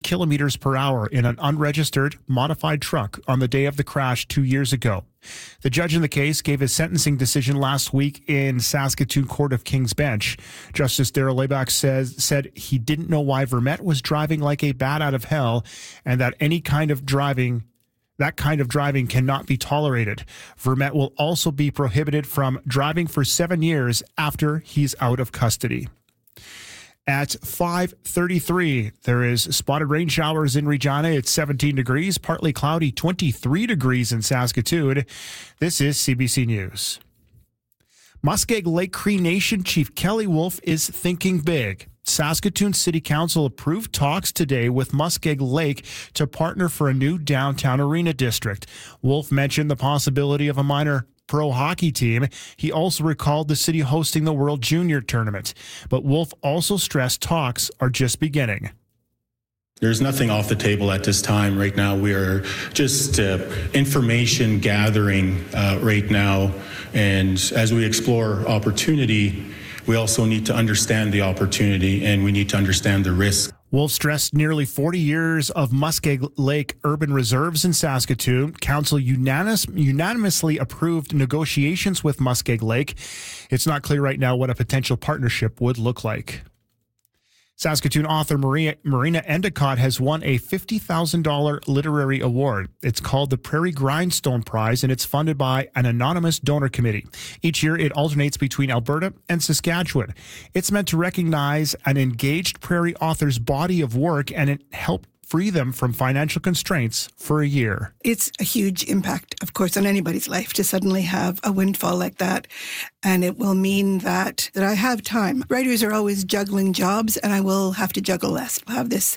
kilometers per hour in an unregistered, modified truck on the day of the crash 2 years ago. The judge in the case gave his sentencing decision last week in Saskatoon Court of King's Bench. Justice Darrell Laibach said he didn't know why Vermette was driving like a bat out of hell and that that kind of driving cannot be tolerated. Vermette will also be prohibited from driving for 7 years after he's out of custody. At 5:33, there is spotted rain showers in Regina. It's 17 degrees, partly cloudy, 23 degrees in Saskatoon. This is CBC News. Muskeg Lake Cree Nation Chief Kelly Wolf is thinking big. Saskatoon City Council approved talks today with Muskeg Lake to partner for a new downtown arena district. Wolf mentioned the possibility of a minor pro hockey team. He also recalled the city hosting the World Junior Tournament. But Wolf also stressed talks are just beginning. There's nothing off the table at this time. Right now, we are just information gathering right now. And as we explore opportunity, we also need to understand the opportunity and we need to understand the risk. Wolf stressed nearly 40 years of Muskeg Lake urban reserves in Saskatoon. Council unanimously approved negotiations with Muskeg Lake. It's not clear right now what a potential partnership would look like. Saskatoon author Marina Endicott has won a $50,000 literary award. It's called the Prairie Grindstone Prize, and it's funded by an anonymous donor committee. Each year, it alternates between Alberta and Saskatchewan. It's meant to recognize an engaged prairie author's body of work, and it helped free them from financial constraints for a year. It's a huge impact, of course, on anybody's life to suddenly have a windfall like that. And it will mean that I have time. Writers are always juggling jobs, and I will have to juggle less. I'll have this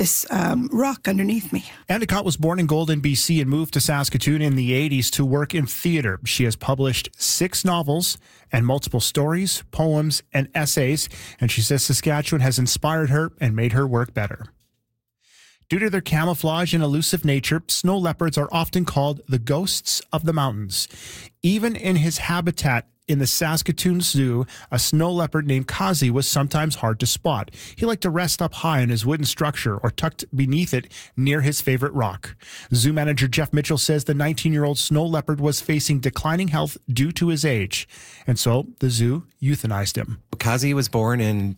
rock underneath me. Endicott was born in Golden, BC, and moved to Saskatoon in the 80s to work in theater. She has published 6 novels and multiple stories, poems, and essays. And she says Saskatchewan has inspired her and made her work better. Due to their camouflage and elusive nature, snow leopards are often called the ghosts of the mountains. Even in his habitat in the Saskatoon Zoo, a snow leopard named Kazi was sometimes hard to spot. He liked to rest up high in his wooden structure or tucked beneath it near his favorite rock. Zoo manager Jeff Mitchell says the 19-year-old snow leopard was facing declining health due to his age, and so the zoo euthanized him. Kazi was born in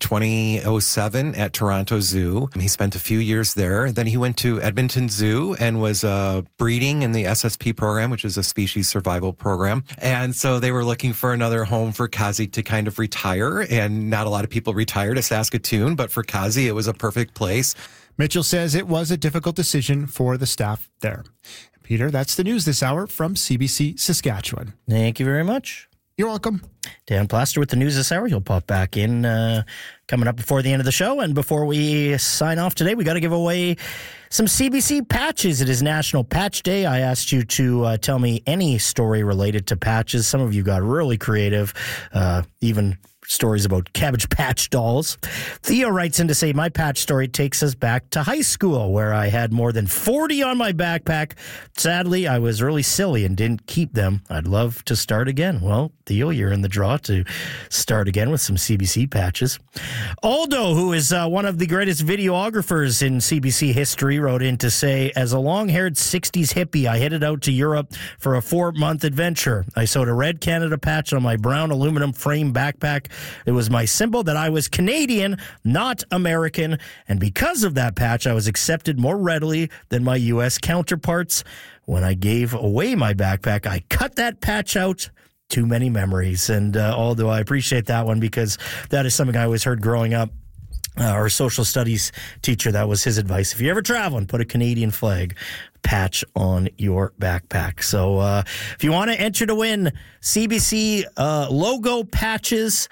2007 at Toronto Zoo. He spent a few years there. Then he went to Edmonton Zoo and was breeding in the SSP program, which is a species survival program. And so they were looking for another home for Kazi to kind of retire. And not a lot of people retire to Saskatoon, but for Kazi, it was a perfect place. Mitchell says it was a difficult decision for the staff there. Peter, that's the news this hour from CBC Saskatchewan. Thank you very much. You're welcome. Dan Plaster with the news this hour. He'll pop back in coming up before the end of the show. And before we sign off today, we got to give away some CBC patches. It is National Patch Day. I asked you to tell me any story related to patches. Some of you got really creative, even stories about Cabbage Patch dolls. Theo writes in to say, my patch story takes us back to high school where I had more than 40 on my backpack. Sadly, I was really silly and didn't keep them. I'd love to start again. Well, Theo, you're in the draw to start again with some CBC patches. Aldo, who is one of the greatest videographers in CBC history, wrote in to say, as a long-haired 60s hippie, I headed out to Europe for a 4-month adventure. I sewed a red Canada patch on my brown aluminum frame backpack. It was my symbol that I was Canadian, not American, and because of that patch, I was accepted more readily than my U.S. counterparts. When I gave away my backpack, I cut that patch out. Too many memories. And although I appreciate that one because that is something I always heard growing up. Our social studies teacher, that was his advice. If you're ever traveling, put a Canadian flag patch on your backpack. So if you want to enter to win CBC logo patches,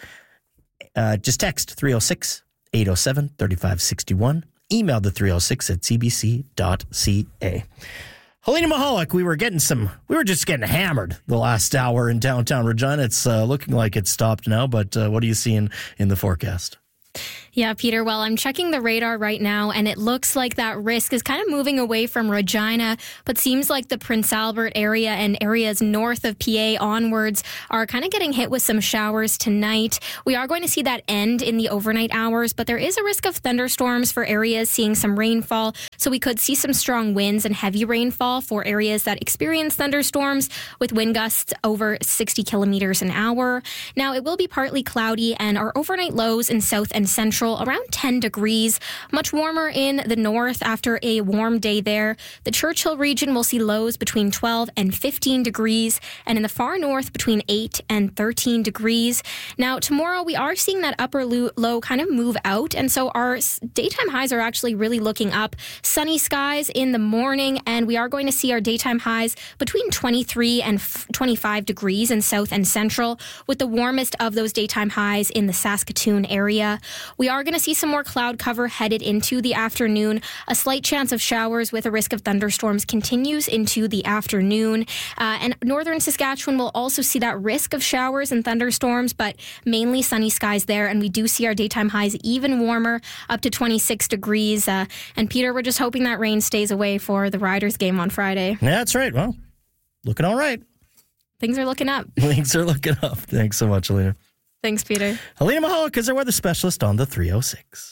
just text 306-807-3561. Email the 306 at cbc.ca. Helena Mahalik, we were just getting hammered the last hour in downtown Regina. It's looking like it's stopped now, but what are you seeing in the forecast? Yeah, Peter, well, I'm checking the radar right now, and it looks like that risk is kind of moving away from Regina, but seems like the Prince Albert area and areas north of PA onwards are kind of getting hit with some showers tonight. We are going to see that end in the overnight hours, but there is a risk of thunderstorms for areas seeing some rainfall So we could see some strong winds and heavy rainfall for areas that experience thunderstorms with wind gusts over 60 kilometers an hour. Now, it will be partly cloudy, and our overnight lows in south and central around 10 degrees. Much warmer in the north after a warm day there. The Churchill region will see lows between 12 and 15 degrees, and in the far north between 8 and 13 degrees. Now, tomorrow we are seeing that upper low kind of move out, and so our daytime highs are actually really looking up. Sunny skies in the morning, and we are going to see our daytime highs between 23 and 25 degrees in south and central, with the warmest of those daytime highs in the Saskatoon area. We are going to see some more cloud cover headed into the afternoon. A slight chance of showers with a risk of thunderstorms continues into the afternoon. And northern Saskatchewan will also see that risk of showers and thunderstorms, but mainly sunny skies there. And we do see our daytime highs even warmer, up to 26 degrees. And Peter, we're just hoping that rain stays away for the Riders game on Friday. Yeah, that's right. Well, looking all right. Things are looking up. Things are looking up. Thanks so much, Alina. Thanks, Peter. Alina Mahalik is our weather specialist on the 306.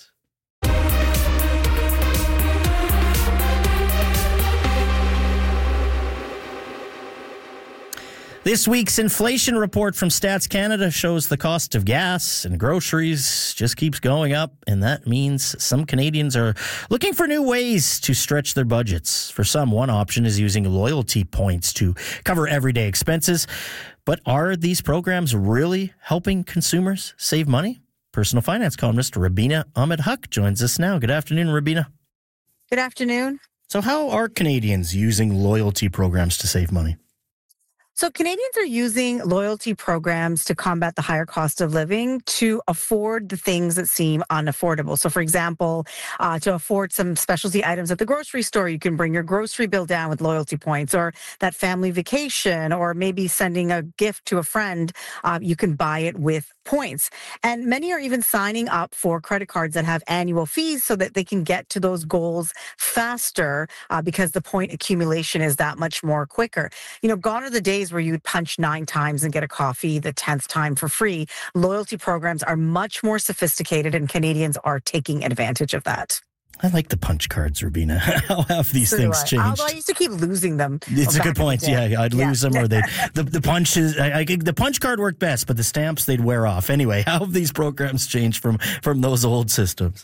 This week's inflation report from Stats Canada shows the cost of gas and groceries just keeps going up, and that means some Canadians are looking for new ways to stretch their budgets. For some, one option is using loyalty points to cover everyday expenses. But are these programs really helping consumers save money? Personal finance columnist Rabina Ahmed-Haq joins us now. Good afternoon, Rabina. Good afternoon. So how are Canadians using loyalty programs to save money? So Canadians are using loyalty programs to combat the higher cost of living to afford the things that seem unaffordable. So for example, to afford some specialty items at the grocery store, you can bring your grocery bill down with loyalty points, or that family vacation, or maybe sending a gift to a friend, you can buy it with points. And many are even signing up for credit cards that have annual fees so that they can get to those goals faster because the point accumulation is that much more quicker. You know, gone are the days where you'd punch 9 times and get a coffee the 10th time for free. Loyalty programs are much more sophisticated, and Canadians are taking advantage of that. I like the punch cards, Rabina. How have these things changed? Although I used to keep losing them. It's a good point. Yeah, I'd lose them, or the punches. The punch card worked best, but the stamps, they'd wear off. Anyway, how have these programs changed from those old systems?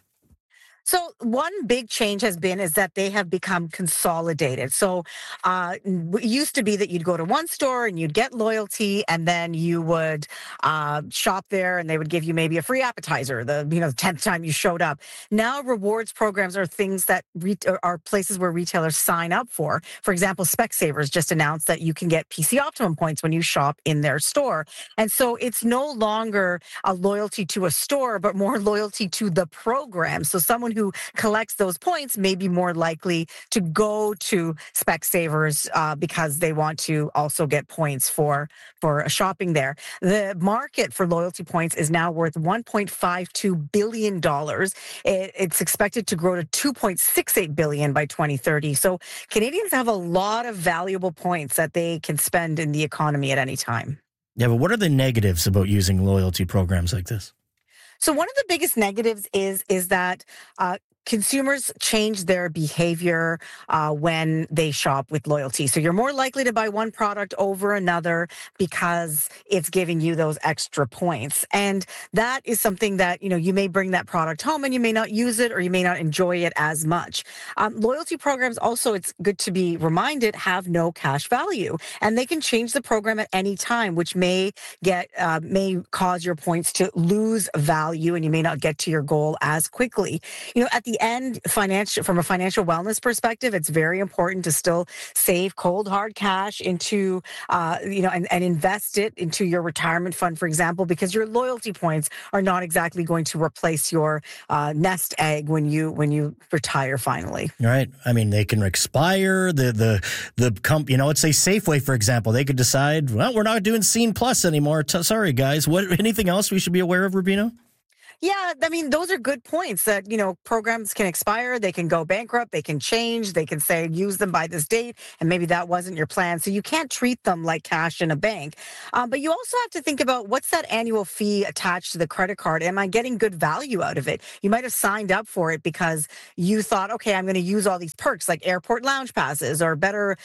So one big change is that they have become consolidated. So it used to be that you'd go to one store and you'd get loyalty, and then you would shop there, and they would give you maybe a free appetizer the 10th time you showed up. Now rewards programs are things that are places where retailers sign up for. For example, Specsavers just announced that you can get PC Optimum points when you shop in their store. And so it's no longer a loyalty to a store, but more loyalty to the program. So someone who collects those points may be more likely to go to Specsavers because they want to also get points for shopping there. The market for loyalty points is now worth $1.52 billion. It's expected to grow to $2.68 billion by 2030. So Canadians have a lot of valuable points that they can spend in the economy at any time. Yeah, but what are the negatives about using loyalty programs like this? So one of the biggest negatives is that consumers change their behavior when they shop with loyalty. So you're more likely to buy one product over another because it's giving you those extra points. And that is something that, you may bring that product home and you may not use it, or you may not enjoy it as much. Loyalty programs also, it's good to be reminded, have no cash value, and they can change the program at any time, which may cause your points to lose value, and you may not get to your goal as quickly. At the end, from a financial wellness perspective, it's very important to still save cold hard cash into, and invest it into your retirement fund, for example, because your loyalty points are not exactly going to replace your nest egg when you retire finally. Right. I mean, they can expire. Let's say Safeway, for example, they could decide, well, we're not doing Scene Plus anymore. Sorry, guys. Anything else we should be aware of, Rubino? Yeah, I mean, those are good points that, programs can expire, they can go bankrupt, they can change, they can say use them by this date, and maybe that wasn't your plan. So you can't treat them like cash in a bank. But you also have to think about what's that annual fee attached to the credit card? Am I getting good value out of it? You might have signed up for it because you thought, okay, I'm going to use all these perks like airport lounge passes or better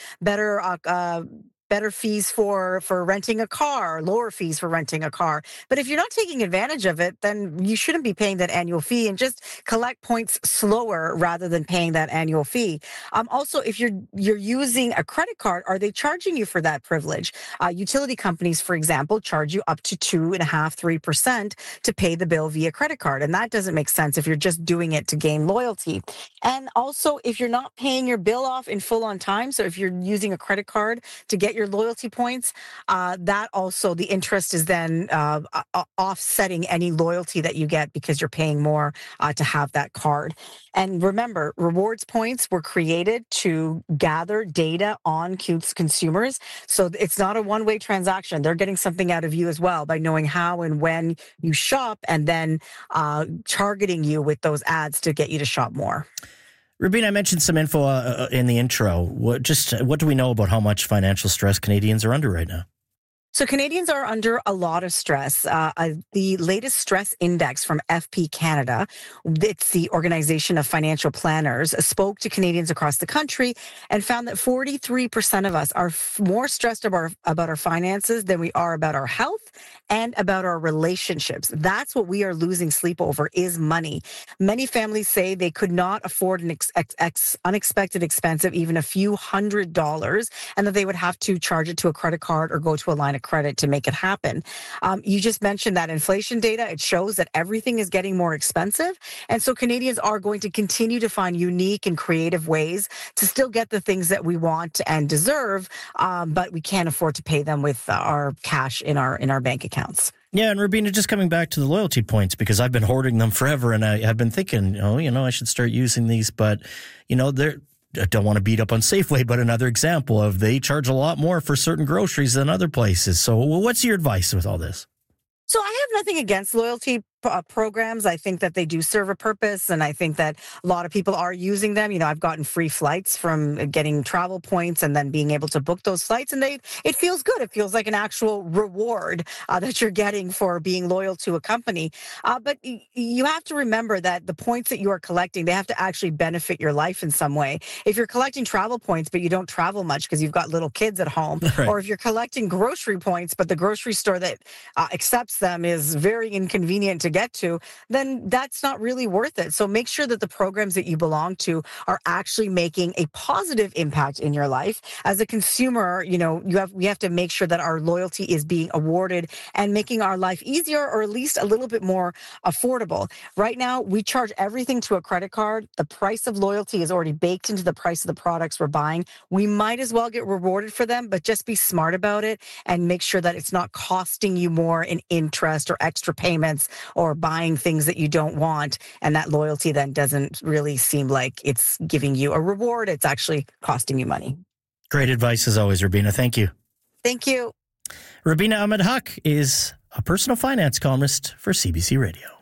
fees for renting a car, lower fees for renting a car. But if you're not taking advantage of it, then you shouldn't be paying that annual fee and just collect points slower rather than paying that annual fee. Also, if you're using a credit card, are they charging you for that privilege? Utility companies, for example, charge you up to 2.5-3% to pay the bill via credit card. And that doesn't make sense if you're just doing it to gain loyalty. And also, if you're not paying your bill off in full on time, so if you're using a credit card to get your loyalty points, that also the interest is then offsetting any loyalty that you get because you're paying more to have that card. And remember, rewards points were created to gather data on consumers. So it's not a one-way transaction. They're getting something out of you as well by knowing how and when you shop and then targeting you with those ads to get you to shop more. Rubina, I mentioned some info in the intro. What do we know about how much financial stress Canadians are under right now? So Canadians are under a lot of stress. The latest stress index from FP Canada, it's the Organization of Financial Planners, spoke to Canadians across the country and found that 43% of us are more stressed about our finances than we are about our health and about our relationships. That's what we are losing sleep over, is money. Many families say they could not afford an unexpected expense of even a few $100s, and that they would have to charge it to a credit card or go to a line of credit to make it happen. You just mentioned that inflation data. It shows that everything is getting more expensive. And so Canadians are going to continue to find unique and creative ways to still get the things that we want and deserve, but we can't afford to pay them with our cash in our bank accounts. Yeah, and Rubina, just coming back to the loyalty points, because I've been hoarding them forever, and I've been thinking, I should start using these, but, I don't want to beat up on Safeway, but another example of they charge a lot more for certain groceries than other places. So what's your advice with all this? So I have nothing against loyalty programs. I think that they do serve a purpose, and I think that a lot of people are using them. I've gotten free flights from getting travel points and then being able to book those flights, and it feels good. It feels like an actual reward that you're getting for being loyal to a company. But you have to remember that the points that you are collecting, they have to actually benefit your life in some way. If you're collecting travel points, but you don't travel much because you've got little kids at home, right. Or if you're collecting grocery points, but the grocery store that accepts them is very inconvenient to get to, then that's not really worth it. So make sure that the programs that you belong to are actually making a positive impact in your life. As a consumer, we have to make sure that our loyalty is being awarded and making our life easier, or at least a little bit more affordable. Right now, we charge everything to a credit card. The price of loyalty is already baked into the price of the products we're buying. We might as well get rewarded for them, but just be smart about it and make sure that it's not costing you more in interest or extra payments or buying things that you don't want. And that loyalty then doesn't really seem like it's giving you a reward. It's actually costing you money. Great advice as always, Rubina. Thank you. Thank you. Rubina Ahmed Haq is a personal finance columnist for CBC Radio.